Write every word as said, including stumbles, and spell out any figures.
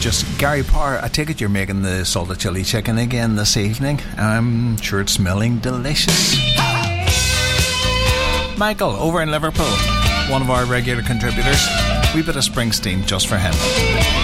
just Gary Parr, I take it you're making the salted chili chicken again this evening. I'm sure it's smelling delicious. Michael, over in Liverpool, one of our regular contributors, wee bit of Springsteen just for him.